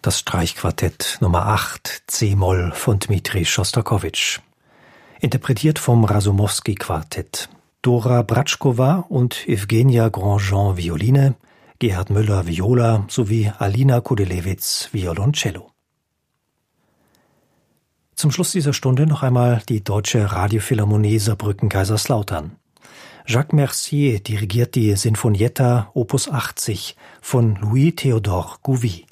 Das Streichquartett Nummer 8 C-Moll von Dmitri Schostakowitsch. Interpretiert vom Rasumowski-Quartett. Dora Bratschkova und Evgenia Grandjean Violine, Gerhard Müller Viola sowie Alina Kudelewitz Violoncello. Zum Schluss dieser Stunde noch einmal die Deutsche Radiophilharmonie Saarbrücken-Kaiserslautern. Jacques Mercier dirigiert die Sinfonietta Opus 80 von Louis-Théodore Gouvy.